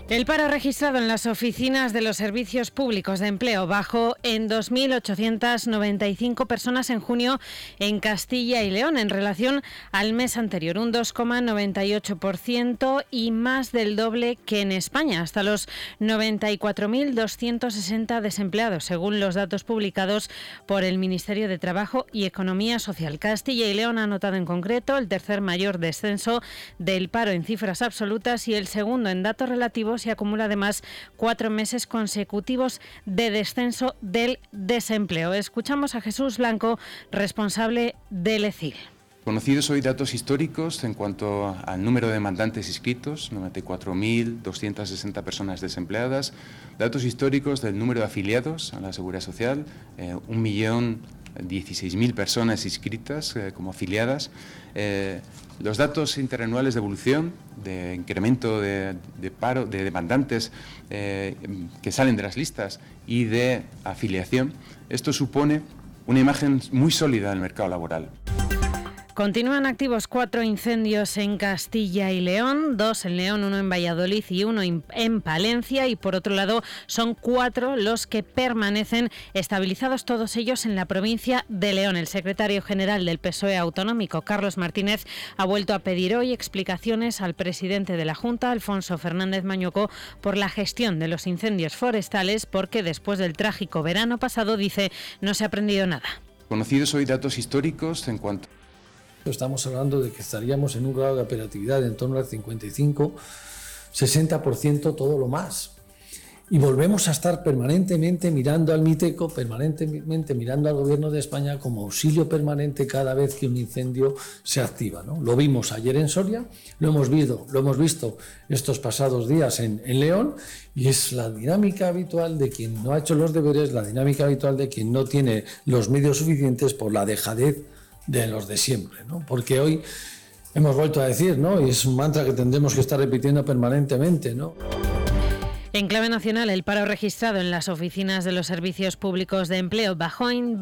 El paro registrado en las oficinas de los servicios públicos de empleo bajó en 2.895 personas en junio en Castilla y León en relación al mes anterior, un 2,98% y más del doble que en España, hasta los 94.260 desempleados, según los datos publicados por el Ministerio de Trabajo y Economía Social. Castilla y León ha notado en concreto el tercer mayor descenso del paro en cifras absolutas y el segundo en datos relativos, y acumula además 4 meses consecutivos de descenso del desempleo. Escuchamos a Jesús Blanco, responsable del ECIL. Conocidos hoy datos históricos en cuanto al número de demandantes inscritos, 94.260 personas desempleadas, datos históricos del número de afiliados a la Seguridad Social, 1.016.000 personas inscritas como afiliadas, los datos interanuales de evolución, de incremento de paro, de demandantes que salen de las listas y de afiliación. Esto supone una imagen muy sólida del mercado laboral. Continúan activos 4 incendios en Castilla y León, 2 en León, 1 en Valladolid y 1 en Palencia, y por otro lado son 4 los que permanecen estabilizados, todos ellos en la provincia de León. El secretario general del PSOE autonómico, Carlos Martínez, ha vuelto a pedir hoy explicaciones al presidente de la Junta, Alfonso Fernández Mañueco, por la gestión de los incendios forestales, porque después del trágico verano pasado, dice, no se ha aprendido nada. Conocidos hoy datos históricos en cuanto... Estamos hablando de que estaríamos en un grado de operatividad en torno al 55-60%, todo lo más. Y volvemos a estar permanentemente mirando al MITECO, permanentemente mirando al Gobierno de España como auxilio permanente cada vez que un incendio se activa, ¿no? Lo vimos ayer en Soria, lo hemos visto estos pasados días en León, y es la dinámica habitual de quien no ha hecho los deberes, la dinámica habitual de quien no tiene los medios suficientes por la dejadez de los de siempre, ¿no? Porque hoy hemos vuelto a decir, ¿no? Y es un mantra que tendremos que estar repitiendo permanentemente, ¿no? En clave nacional, el paro registrado en las oficinas de los servicios públicos de empleo bajó en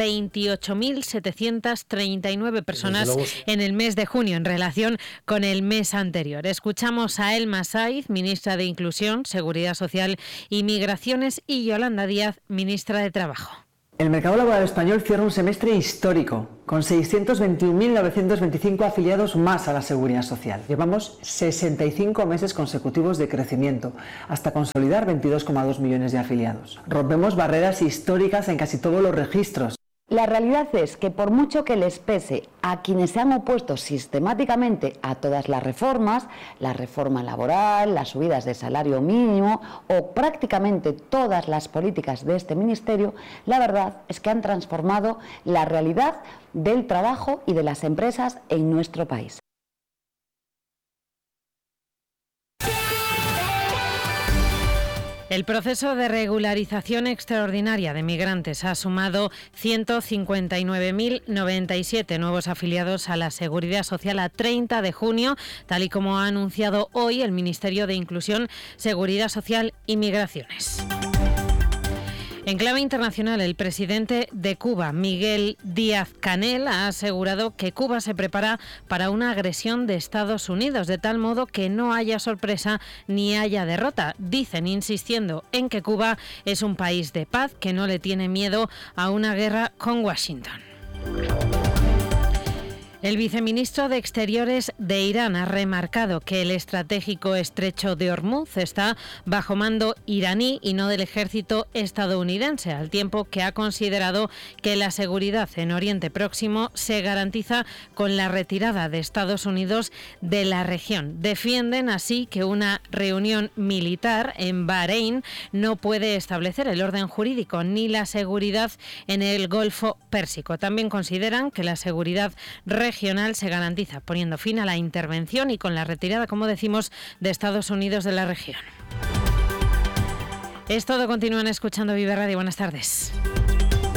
28.739 personas en el mes de junio en relación con el mes anterior. Escuchamos a Elma Saiz, ministra de Inclusión, Seguridad Social y Migraciones, y Yolanda Díaz, ministra de Trabajo. El mercado laboral español cierra un semestre histórico, con 621.925 afiliados más a la Seguridad Social. Llevamos 65 meses consecutivos de crecimiento, hasta consolidar 22,2 millones de afiliados. Rompemos barreras históricas en casi todos los registros. La realidad es que por mucho que les pese a quienes se han opuesto sistemáticamente a todas las reformas, la reforma laboral, las subidas de salario mínimo o prácticamente todas las políticas de este ministerio, la verdad es que han transformado la realidad del trabajo y de las empresas en nuestro país. El proceso de regularización extraordinaria de migrantes ha sumado 159.097 nuevos afiliados a la Seguridad Social a 30 de junio, tal y como ha anunciado hoy el Ministerio de Inclusión, Seguridad Social y Migraciones. En clave internacional, el presidente de Cuba, Miguel Díaz-Canel, ha asegurado que Cuba se prepara para una agresión de Estados Unidos, de tal modo que no haya sorpresa ni haya derrota. Dicen, insistiendo en que Cuba es un país de paz que no le tiene miedo a una guerra con Washington. El viceministro de Exteriores de Irán ha remarcado que el estratégico estrecho de Hormuz está bajo mando iraní y no del ejército estadounidense, al tiempo que ha considerado que la seguridad en Oriente Próximo se garantiza con la retirada de Estados Unidos de la región. Defienden así que una reunión militar en Bahrein no puede establecer el orden jurídico ni la seguridad en el Golfo Pérsico. También consideran que la seguridad regional se garantiza poniendo fin a la intervención y con la retirada, como decimos, de Estados Unidos de la región. Es todo, continúan escuchando Vive Radio. Buenas tardes.